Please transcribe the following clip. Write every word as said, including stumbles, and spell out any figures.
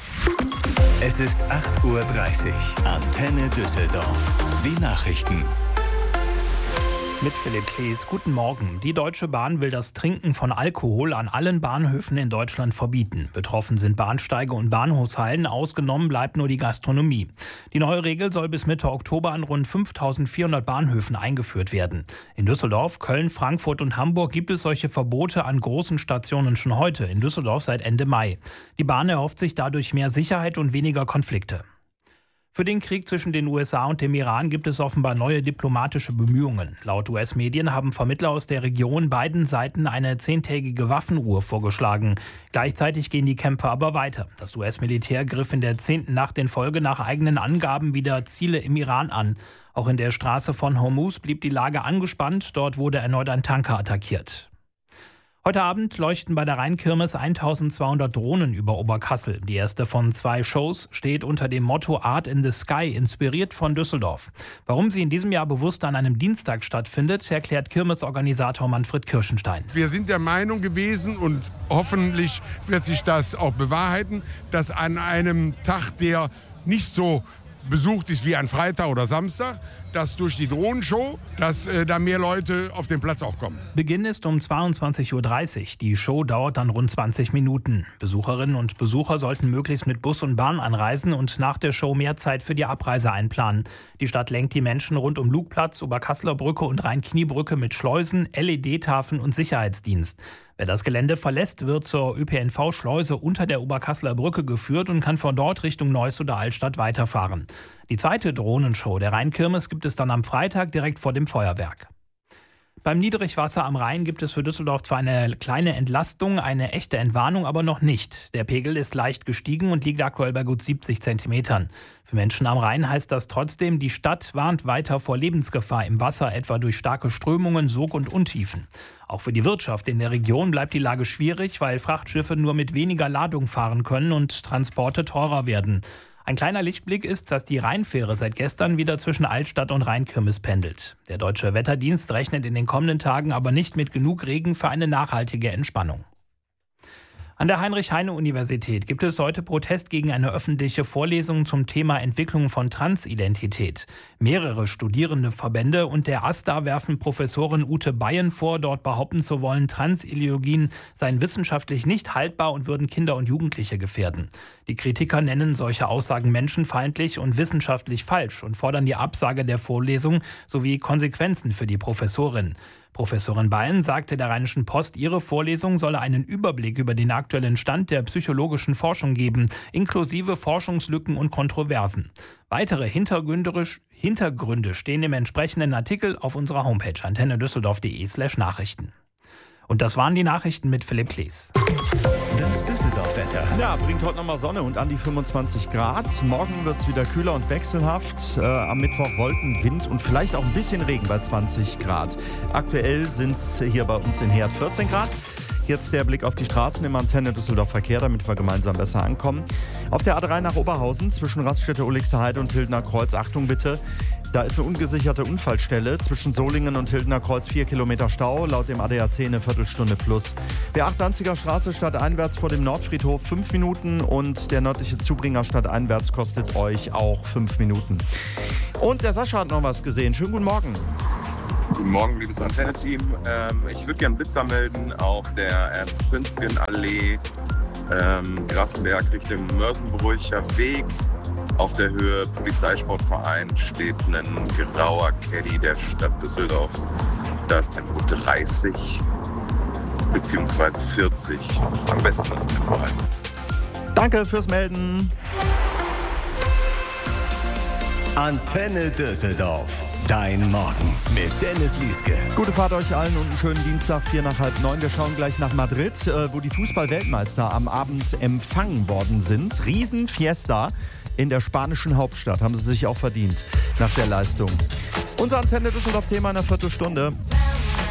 Es ist acht Uhr dreißig. Antenne Düsseldorf. Die Nachrichten. Mit Philipp Klees. Guten Morgen. Die Deutsche Bahn will das Trinken von Alkohol an allen Bahnhöfen in Deutschland verbieten. Betroffen sind Bahnsteige und Bahnhofshallen. Ausgenommen bleibt nur die Gastronomie. Die neue Regel soll bis Mitte Oktober an rund fünftausendvierhundert Bahnhöfen eingeführt werden. In Düsseldorf, Köln, Frankfurt und Hamburg gibt es solche Verbote an großen Stationen schon heute. In Düsseldorf seit Ende Mai. Die Bahn erhofft sich dadurch mehr Sicherheit und weniger Konflikte. Für den Krieg zwischen den U S A und dem Iran gibt es offenbar neue diplomatische Bemühungen. Laut U S-Medien haben Vermittler aus der Region beiden Seiten eine zehntägige Waffenruhe vorgeschlagen. Gleichzeitig gehen die Kämpfe aber weiter. Das U S-Militär griff in der zehnten Nacht in Folge nach eigenen Angaben wieder Ziele im Iran an. Auch in der Straße von Hormuz blieb die Lage angespannt. Dort wurde erneut ein Tanker attackiert. Heute Abend leuchten bei der Rheinkirmes eintausendzweihundert Drohnen über Oberkassel. Die erste von zwei Shows steht unter dem Motto Art in the Sky, inspiriert von Düsseldorf. Warum sie in diesem Jahr bewusst an einem Dienstag stattfindet, erklärt Kirmesorganisator Manfred Kirschenstein. Wir sind der Meinung gewesen und hoffentlich wird sich das auch bewahrheiten, dass an einem Tag, der nicht so besucht ist wie ein Freitag oder Samstag, dass durch die Drohnenshow, dass äh, da mehr Leute auf den Platz auch kommen. Beginn ist um zweiundzwanzig Uhr dreißig. Die Show dauert dann rund zwanzig Minuten. Besucherinnen und Besucher sollten möglichst mit Bus und Bahn anreisen und nach der Show mehr Zeit für die Abreise einplanen. Die Stadt lenkt die Menschen rund um Lugplatz, Oberkasseler Brücke und Rhein-Knie-Brücke mit Schleusen, L E D-Tafeln und Sicherheitsdienst. Wer das Gelände verlässt, wird zur Ö P N V-Schleuse unter der Oberkasseler Brücke geführt und kann von dort Richtung Neuss oder Altstadt weiterfahren. Die zweite Drohnenshow der Rheinkirmes gibt es dann am Freitag direkt vor dem Feuerwerk. Beim Niedrigwasser am Rhein gibt es für Düsseldorf zwar eine kleine Entlastung, eine echte Entwarnung aber noch nicht. Der Pegel ist leicht gestiegen und liegt aktuell bei gut siebzig Zentimetern. Für Menschen am Rhein heißt das trotzdem, die Stadt warnt weiter vor Lebensgefahr im Wasser, etwa durch starke Strömungen, Sog- und Untiefen. Auch für die Wirtschaft in der Region bleibt die Lage schwierig, weil Frachtschiffe nur mit weniger Ladung fahren können und Transporte teurer werden. Ein kleiner Lichtblick ist, dass die Rheinfähre seit gestern wieder zwischen Altstadt und Rheinkirmes pendelt. Der Deutsche Wetterdienst rechnet in den kommenden Tagen aber nicht mit genug Regen für eine nachhaltige Entspannung. An der Heinrich-Heine-Universität gibt es heute Protest gegen eine öffentliche Vorlesung zum Thema Entwicklung von Transidentität. Mehrere Studierendenverbände und der AStA werfen Professorin Ute Bayen vor, dort behaupten zu wollen, Transideologien seien wissenschaftlich nicht haltbar und würden Kinder und Jugendliche gefährden. Die Kritiker nennen solche Aussagen menschenfeindlich und wissenschaftlich falsch und fordern die Absage der Vorlesung sowie Konsequenzen für die Professorin. Professorin Bayen sagte der Rheinischen Post, ihre Vorlesung solle einen Überblick über den aktuellen Stand der psychologischen Forschung geben, inklusive Forschungslücken und Kontroversen. Weitere Hintergründe stehen im entsprechenden Artikel auf unserer Homepage antennedüsseldorf.de slash Nachrichten. Und das waren die Nachrichten mit Philipp Klees. Das Düsseldorf-Wetter. Ja, bringt heute nochmal Sonne und an die fünfundzwanzig Grad. Morgen wird es wieder kühler und wechselhaft. Äh, am Mittwoch Wolken, Wind und vielleicht auch ein bisschen Regen bei zwanzig Grad. Aktuell sind es hier bei uns in Herd vierzehn Grad. Jetzt der Blick auf die Straßen im Antenne Düsseldorf Verkehr, damit wir gemeinsam besser ankommen. Auf der A drei nach Oberhausen zwischen Raststätte Ullichser Heide und Hildener Kreuz, Achtung bitte, da ist eine ungesicherte Unfallstelle. Zwischen Solingen und Hildener Kreuz vier Kilometer Stau, laut dem A D A C eine Viertelstunde plus. Der acht Danziger Straße stadteinwärts vor dem Nordfriedhof fünf Minuten und der nördliche Zubringer stadteinwärts kostet euch auch fünf Minuten. Und der Sascha hat noch was gesehen. Schönen guten Morgen. Guten Morgen, liebes Antenne-Team. Ähm, ich würde gerne Blitzer melden auf der Ernst-Prinzgen-Allee, ähm, Grafenberg Richtung Mörsenbrücher Weg. Auf der Höhe Polizeisportverein steht ein grauer Caddy der Stadt Düsseldorf. Da ist Tempo dreißig bzw. vierzig. Am besten das Tempo ein. Danke fürs Melden. Antenne Düsseldorf. Dein Morgen mit Dennis Lieske. Gute Fahrt euch allen und einen schönen Dienstag, vier nach halb neun. Wir schauen gleich nach Madrid, wo die Fußball-Weltmeister am Abend empfangen worden sind. Riesenfiesta in der spanischen Hauptstadt. Haben sie sich auch verdient nach der Leistung. Unser Antenne Düsseldorf-Thema in einer Viertelstunde.